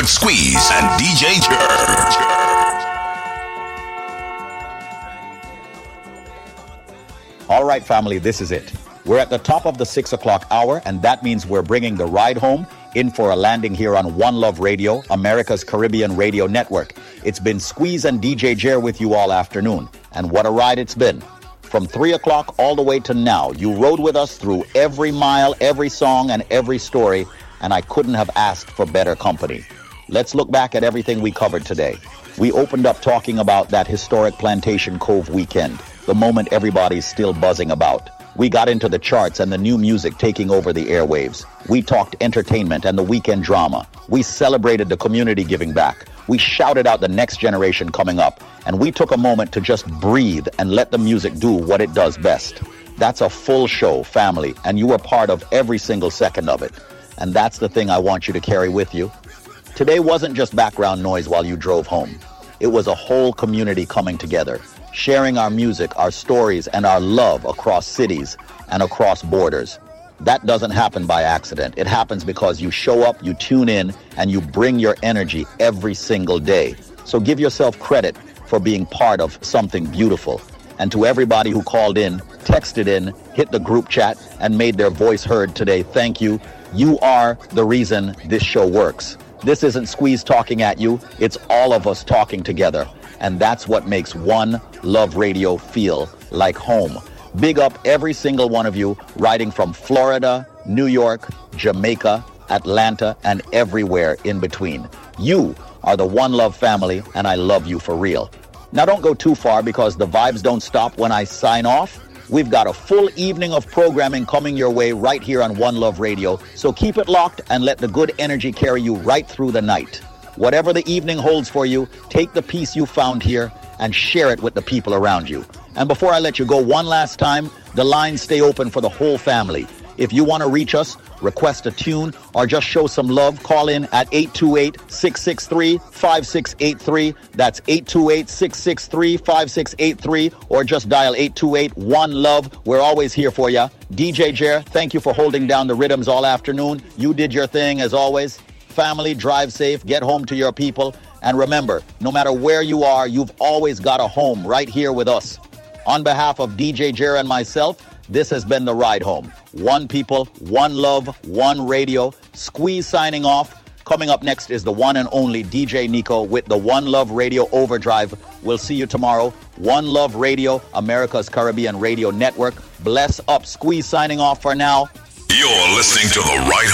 with Squeeze and DJ Jer. All right, family, this is it. We're at the top of the 6 o'clock hour, and that means we're bringing the ride home in for a landing here on One Love Radio, America's Caribbean radio network. It's been Squeeze and DJ Jer with you all afternoon, and what a ride it's been. From 3 o'clock all the way to now, you rode with us through every mile, every song, and every story, and I couldn't have asked for better company. Let's look back at everything we covered today. We opened up talking about that historic Plantation Cove weekend, the moment everybody's still buzzing about. We got into the charts and the new music taking over the airwaves. We talked entertainment and the weekend drama. We celebrated the community giving back. We shouted out the next generation coming up. And we took a moment to just breathe and let the music do what it does best. That's a full show, family, and you were part of every single second of it. And that's the thing I want you to carry with you. Today wasn't just background noise while you drove home. It was a whole community coming together, sharing our music, our stories, and our love across cities and across borders. That doesn't happen by accident. It happens because you show up, you tune in, and you bring your energy every single day. So give yourself credit for being part of something beautiful. And to everybody who called in, texted in, hit the group chat, and made their voice heard today, thank you. You are the reason this show works. This isn't Squeeze talking at you. It's all of us talking together. And that's what makes One Love Radio feel like home. Big up every single one of you riding from Florida, New York, Jamaica, Atlanta, and everywhere in between. You are the One Love family, and I love you for real. Now don't go too far because the vibes don't stop when I sign off. We've got a full evening of programming coming your way right here on One Love Radio. So keep it locked and let the good energy carry you right through the night. Whatever the evening holds for you, take the peace you found here and share it with the people around you. And before I let you go one last time, the lines stay open for the whole family. If you want to reach us, request a tune, or just show some love, call in at 828-663-5683. That's 828-663-5683, or just dial 828-1-LOVE. We're always here for you. DJ Jer, thank you for holding down the rhythms all afternoon. You did your thing as always. Family, drive safe, get home to your people. And remember, no matter where you are, you've always got a home right here with us. On behalf of DJ Jer and myself, this has been The Ride Home. One people, one love, one radio. Squeeze signing off. Coming up next is the one and only DJ Nico with the One Love Radio Overdrive. We'll see you tomorrow. One Love Radio, America's Caribbean Radio Network. Bless up. Squeeze signing off for now. You're listening to The Ride